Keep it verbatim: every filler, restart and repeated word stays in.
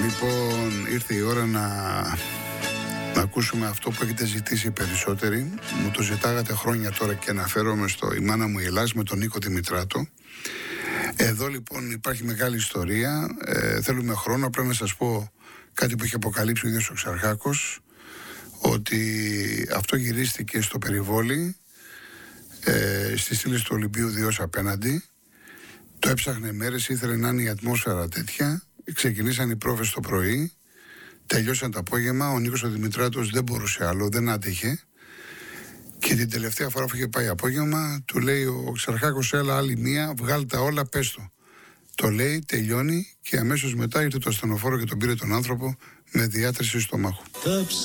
Λοιπόν, ήρθε η ώρα να, να ακούσουμε αυτό που έχετε ζητήσει περισσότεροι. Μου το ζητάγατε χρόνια τώρα και αναφέρομαι στο «Η μάνα μου η Ελλάς» με τον Νίκο Δημητράτο. Εδώ λοιπόν υπάρχει μεγάλη ιστορία. Ε, θέλουμε χρόνο. Πρέπει να σας πω κάτι που είχε αποκαλύψει ο ίδιος ο Ξαρχάκος, ότι αυτό γυρίστηκε στο Περιβόλι, ε, στις στήλες του Ολυμπίου δύο απέναντι. Το έψαχνε μέρες, ήθελε να είναι η ατμόσφαιρα τέτοια. Ξεκινήσαν οι πρόβες το πρωί, τελειώσαν το απόγευμα. Ο Νίκος ο Δημητράτος δεν μπορούσε άλλο, δεν άτυχε. Και την τελευταία φορά που είχε πάει απόγευμα, του λέει ο Ξαρχάκος: έλα άλλη μία, βγάλ' τα όλα, πες το. Το λέει, τελειώνει και αμέσως μετά ήρθε το ασθενοφόρο και τον πήρε τον άνθρωπο με διάτρηση στομάχου.